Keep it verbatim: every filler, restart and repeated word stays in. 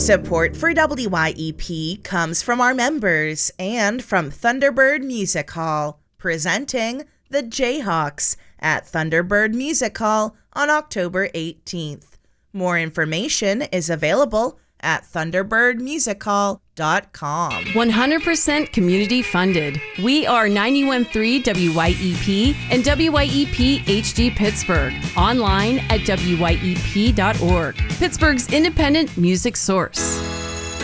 Support for W Y E P comes from our members and from Thunderbird Music Hall, presenting the Jayhawks at Thunderbird Music Hall on October eighteenth. More information is available at thunderbird music hall dot com. one hundred percent community funded. We are ninety-one point three W Y E P and W Y E P H D Pittsburgh. Online at W Y E P dot org. Pittsburgh's independent music source.